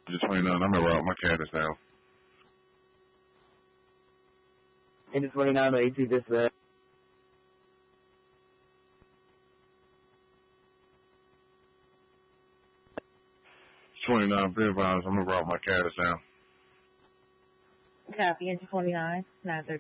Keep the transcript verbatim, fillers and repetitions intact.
Just twenty-nine. I'm gonna route my cadence now. Engine twenty-nine to AT dispatch. twenty-nine, be advised, I'm gonna route my cadence now. Copy, Engine twenty-nine, nine thirty.